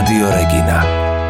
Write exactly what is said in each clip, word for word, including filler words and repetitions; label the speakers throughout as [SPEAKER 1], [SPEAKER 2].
[SPEAKER 1] Rádio Regina.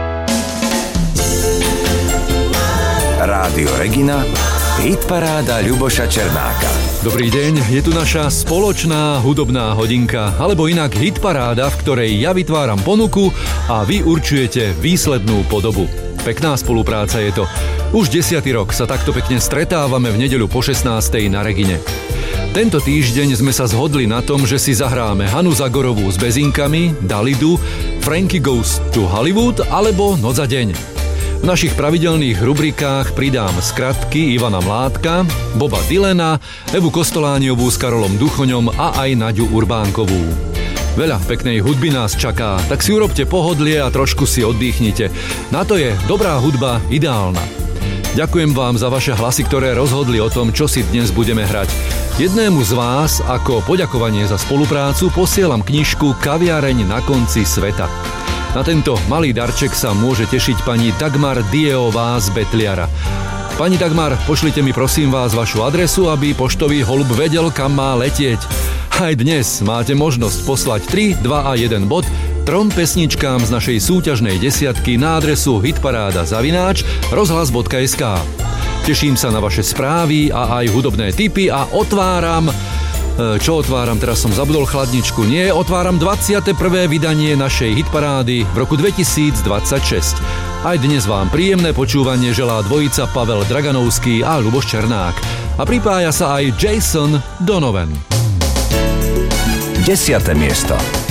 [SPEAKER 1] Rádio Regina, hitparáda Ľuboša Černáka.
[SPEAKER 2] Dobrý deň, je tu naša spoločná hudobná hodinka, alebo inak hitparáda, v ktorej ja vytváram ponuku a vy určujete výslednú podobu. Pekná spolupráca je to. Už desiatý rok sa takto pekne stretávame v nedeľu po šestnástej na Regine. Tento týždeň sme sa zhodli na tom, že si zahráme Hanu Zagorovú s Bezinkami, Dalidu, Frankie Goes to Hollywood alebo Noc a deň. V našich pravidelných rubrikách pridám skratky Ivana Mládka, Boba Dylana, Evu Kostolániovú s Karolom Duchoňom a aj Naďu Urbánkovú. Veľa peknej hudby nás čaká, tak si urobte pohodlie a trošku si oddychnite. Na to je dobrá hudba ideálna. Ďakujem vám za vaše hlasy, ktoré rozhodli o tom, čo si dnes budeme hrať. Jednému z vás ako poďakovanie za spoluprácu posielam knižku Kaviareň na konci sveta. Na tento malý darček sa môže tešiť pani Dagmar Dieová z Betliara. Pani Dagmar, pošlite mi prosím vás vašu adresu, aby poštový holub vedel, kam má letieť. Aj dnes máte možnosť poslať tri, dva a jeden bod trom pesničkám z našej súťažnej desiatky na adresu hitparáda zavináč rozhlas bodka es ká. Teším sa na vaše správy a aj hudobné tipy a otváram... Čo otváram? Teraz som zabudol chladničku. Nie, otváram dvadsiate prvé vydanie našej hitparády v roku dvetisícdvadsaťšesť. Aj dnes vám príjemné počúvanie želá dvojica Pavel Draganovský a Ľuboš Černák. A pripája sa aj Jason Donovan.
[SPEAKER 1] Desiate miesto.